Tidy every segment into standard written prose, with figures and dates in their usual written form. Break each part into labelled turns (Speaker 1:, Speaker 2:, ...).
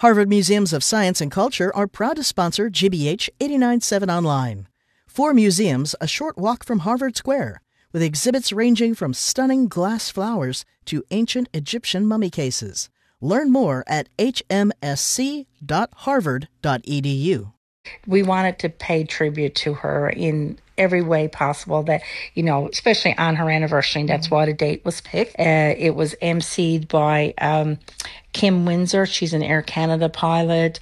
Speaker 1: Harvard Museums of Science and Culture are proud to sponsor GBH 89.7 Online. 4 museums a short walk from Harvard Square, with exhibits ranging from stunning glass flowers to ancient Egyptian mummy cases. Learn more at hmsc.harvard.edu.
Speaker 2: We wanted to pay tribute to her in every way possible that, especially on her anniversary. That's why the date was picked. It was emceed by Kim Windsor. She's an Air Canada pilot.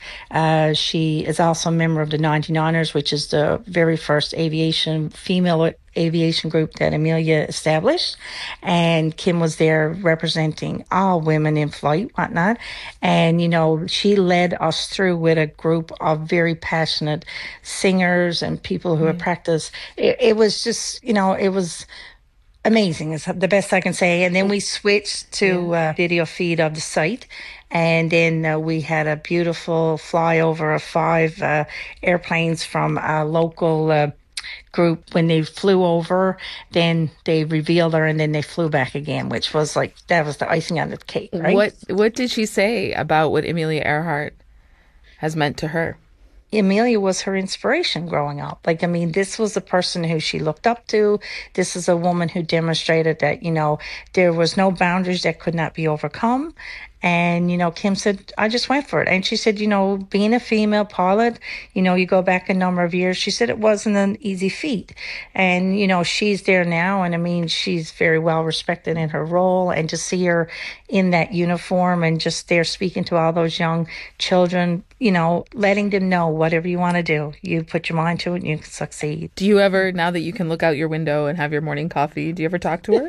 Speaker 2: She is also a member of the 99ers, which is the very first female aviation group that Amelia established. And Kim was there representing all women in flight, whatnot. And, she led us through with a group of very passionate singers and people who have practiced. It was just, it was amazing is the best I can say. And then we switched to a video feed of the site. And then we had a beautiful flyover of 5 airplanes from a local group. When they flew over, then they revealed her and then they flew back again, which was that was the icing on the cake, right?
Speaker 3: What did she say about what Amelia Earhart has meant to her?
Speaker 2: Amelia was her inspiration growing up. This was the person who she looked up to. This is a woman who demonstrated that, there was no boundaries that could not be overcome. And, Kim said, I just went for it. And she said, being a female pilot, you go back a number of years, she said it wasn't an easy feat. And, she's there now. And she's very well respected in her role. And to see her in that uniform and just there speaking to all those young children, letting them know whatever you want to do, you put your mind to it and you can succeed.
Speaker 3: Do you ever, now that you can look out your window and have your morning coffee, do you ever talk to her?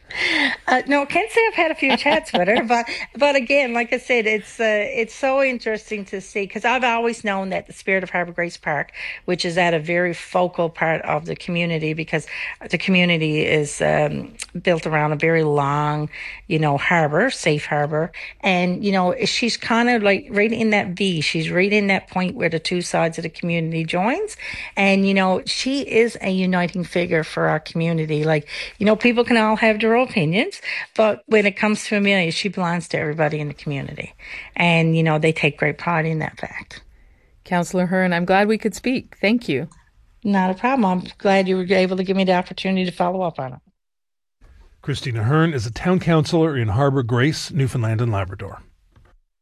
Speaker 2: No, I can't say I've had a few chats with her, but again, like I said, it's so interesting to see, because I've always known that the Spirit of Harbour Grace Park, which is at a very focal part of the community, because the community is built around a very long, harbour, safe harbour, and she's kind of like right in that V. She's right in that point where the two sides of the community joins, and she is a uniting figure for our community. People can all have their own opinions, but when it comes to Amelia, she belongs to everybody in the community. And, they take great pride in that fact.
Speaker 3: Councillor Hearn, I'm glad we could speak. Thank you.
Speaker 2: Not a problem. I'm glad you were able to give me the opportunity to follow up on it.
Speaker 4: Christina Hearn is a town councillor in Harbour Grace, Newfoundland and Labrador.